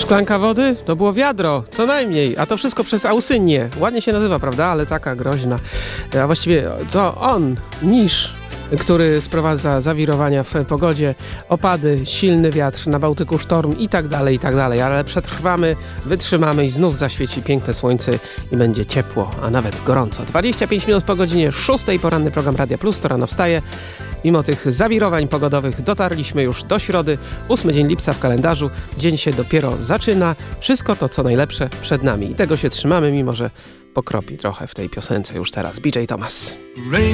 Szklanka wody? To było wiadro, co najmniej. A to wszystko przez Ausynię. Ładnie się nazywa, prawda? Ale taka groźna. A właściwie to on, Nisz, który sprowadza zawirowania w pogodzie, opady, silny wiatr, na Bałtyku sztorm i tak dalej. Ale przetrwamy, wytrzymamy i znów zaświeci piękne słońce i będzie ciepło, a nawet gorąco. 25 minut po godzinie 6, poranny program Radia Plus, to rano wstaje. Mimo tych zawirowań pogodowych dotarliśmy już do środy, 8 dzień lipca w kalendarzu. Dzień się dopiero zaczyna. Wszystko to, co najlepsze przed nami. I tego się trzymamy, mimo że pokropi trochę w tej piosence już teraz. BJ Thomas.